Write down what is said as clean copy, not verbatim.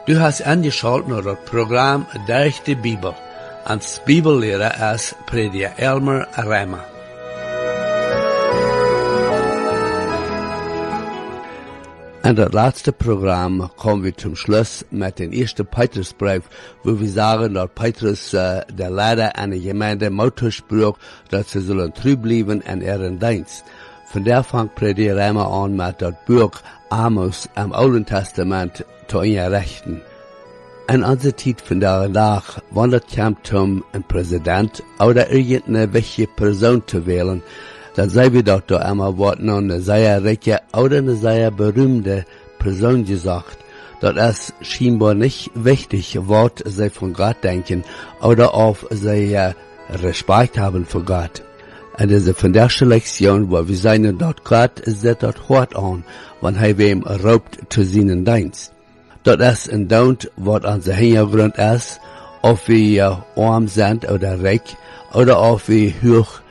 Du hast angeschaut naar het Programm Durch die Bibel. Als Bibellehrer ist Prediger Elmer Reimer. In das letzte Programm kommen wir zum Schluss mit dem ersten Petrusbrief, wo wir sagen, dass Petrus der Leiter einer Gemeinde Mut sprach, dass sie sollen treu bleiben in ihren Dienst. Von der fängt Prediger Reimer an mit das Buch Amos im Alten Testament zu ihrer Rechten. In unserer Zeit von der Tag, wenn es kommt, ein Präsident oder irgendeine wichtige Person zu wählen, dann sei wir doch da immer was noch eine sehr reiche oder eine sehr berühmte Person gesagt. Das ist scheinbar nicht wichtig, was sie von Gott denken oder ob sie Respekt haben für Gott. Und diese von der Lektion, wo wir sagen, dort Gott setzt dort hart an, wenn er wem raubt zu seinen Dienst. Das ist ein Don't, was unser Hintergrund ist, ob wir arm sind oder reich, oder ob wir hoch